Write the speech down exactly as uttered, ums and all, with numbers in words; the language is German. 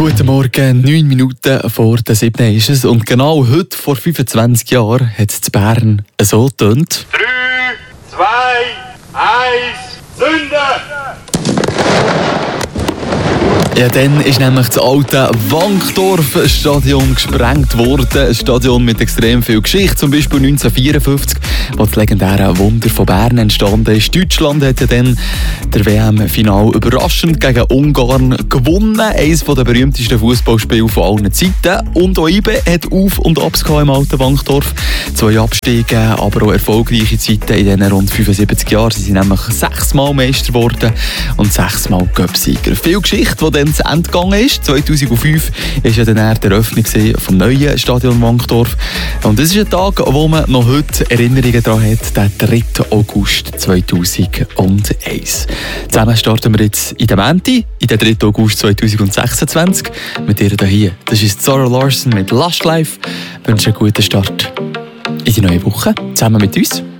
Guten Morgen, neun Minuten vor der siebten ist es. Und genau heute, vor fünfundzwanzig Jahren, hat es in Bern so getönt. drei, zwei, eins, zünden! Ja, dann ist nämlich das alte Wankdorf-Stadion gesprengt worden. Ein Stadion mit extrem viel Geschichte. Zum Beispiel neunzehnhundertvierundfünfzig, als das legendäre Wunder von Bern entstanden ist. Deutschland hat ja dann der W M-Final überraschend gegen Ungarn gewonnen. Eines der berühmtesten Fußballspiele von allen Zeiten. Und auch I B hat Auf- und Abs im alten Wankdorf. Zwei Abstiege, aber auch erfolgreiche Zeiten in diesen rund fünfundsiebzig Jahren. Sie sind nämlich sechsmal Meister geworden und sechsmal Cup-Sieger. Viel Geschichte, die dann zu Ende gegangen ist. zweitausendfünf war ja dann die Eröffnung vom neuen Stadion Wankdorf. Und das ist ein Tag, wo man noch heute Erinnerungen daran hat, der dritte August zweitausendeins. Zusammen starten wir jetzt in der Menti, in den dritten August zweitausendsechsundzwanzig. Mit ihr hier. Das ist Zara Larsson mit Lush Life. Ich wünsche einen guten Start in die neue Woche, zusammen mit uns.